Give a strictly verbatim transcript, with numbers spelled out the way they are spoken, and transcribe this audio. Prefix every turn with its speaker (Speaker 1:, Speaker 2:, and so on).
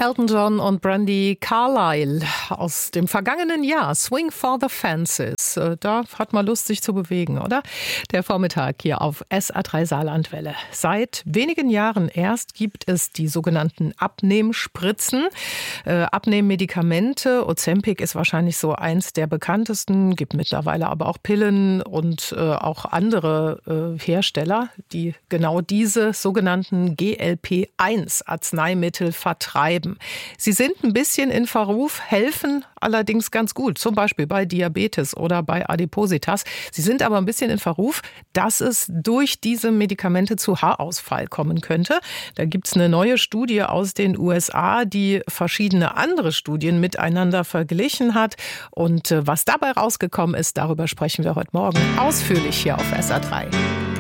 Speaker 1: Elton John und Brandi Carlile aus dem vergangenen Jahr. Swing for the Fences. Da hat man Lust, sich zu bewegen, oder? Der Vormittag hier auf S A drei Saarlandwelle. Seit wenigen Jahren erst gibt es die sogenannten Abnehmspritzen. Äh, Abnehmmedikamente. Ozempic ist wahrscheinlich so eins der bekanntesten. Gibt mittlerweile aber auch Pillen und äh, auch andere äh, Hersteller, die genau diese sogenannten G L P eins Arzneimittel vertreiben. Sie sind ein bisschen in Verruf, helfen allerdings ganz gut, zum Beispiel bei Diabetes oder bei Adipositas. Sie sind aber ein bisschen in Verruf, dass es durch diese Medikamente zu Haarausfall kommen könnte. Da gibt es eine neue Studie aus den U S A, die verschiedene andere Studien miteinander verglichen hat. Und was dabei rausgekommen ist, darüber sprechen wir heute Morgen ausführlich hier auf S A drei.